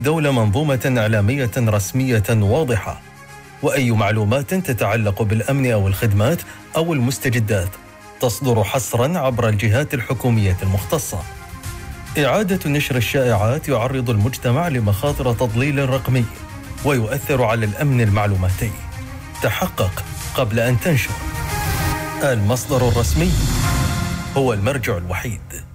دولة منظومة إعلامية رسمية واضحة، وأي معلومات تتعلق بالأمن أو الخدمات أو المستجدات تصدر حصرا عبر الجهات الحكومية المختصة. إعادة نشر الشائعات يعرض المجتمع لمخاطر تضليل رقمي ويؤثر على الأمن المعلوماتي. تحقق قبل أن تنشر. المصدر الرسمي هو المرجع الوحيد.